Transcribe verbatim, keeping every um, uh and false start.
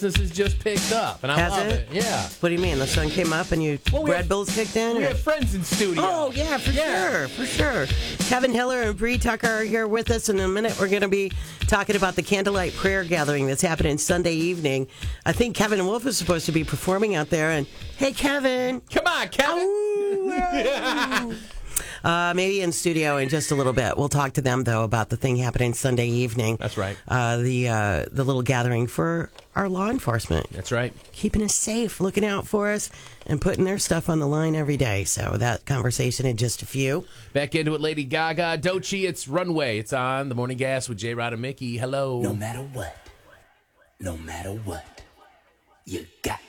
this has just picked up, and I Has love it? it. Yeah. What do you mean? The sun came up and you Well, we Red have- Bulls kicked in? We or- have friends in studio. Oh, yeah, for Yeah. sure, for sure. Kevin Hiller and Bree Tucker are here with us. In a minute, we're going to be talking about the candlelight prayer gathering that's happening Sunday evening. I think Kevin Wolf is supposed to be performing out there. And hey, Kevin. Come on, Kevin. Uh, maybe in studio in just a little bit. We'll talk to them, though, about the thing happening Sunday evening. That's right. Uh, the uh, the little gathering for our law enforcement. That's right. Keeping us safe, looking out for us, and putting their stuff on the line every day. So that conversation in just a few. Back into it, Lady Gaga. Doechii, it's Runway. It's on The Morning Gas with J. Rod and Mickey. Hello. No matter what, no matter what, you got